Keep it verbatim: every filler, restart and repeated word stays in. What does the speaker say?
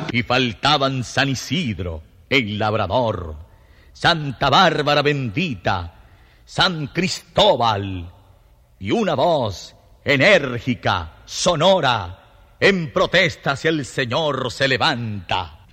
Y faltaban San Isidro, el labrador, Santa Bárbara bendita, San Cristóbal, y una voz enérgica, sonora, en protesta hacia el Señor se levanta.